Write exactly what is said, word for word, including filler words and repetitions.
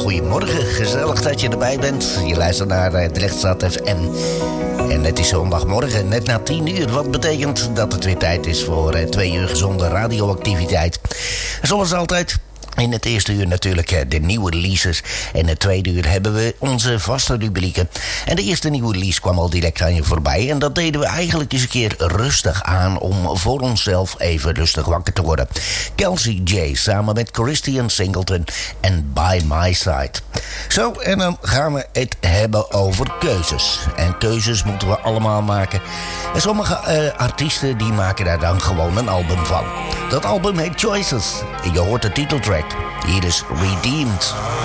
goedemorgen. Gezellig dat je erbij bent. Je luistert naar uh, Drechtstad F M. En het is zondagmorgen, net na tien uur. Wat betekent dat het weer tijd is voor uh, twee uur gezonde radioactiviteit. En zoals altijd... in het eerste uur natuurlijk de nieuwe releases. En in het tweede uur hebben we onze vaste rubrieken. En de eerste nieuwe release kwam al direct aan je voorbij. En dat deden we eigenlijk eens een keer rustig aan... om voor onszelf even rustig wakker te worden. Kelsey J samen met Christian Singleton en By My Side. Zo, en dan gaan we het hebben over keuzes. En keuzes moeten we allemaal maken. En sommige uh, artiesten die maken daar dan gewoon een album van. Dat album heet Choices. En je hoort de titeltrack. Hier is Redeemed.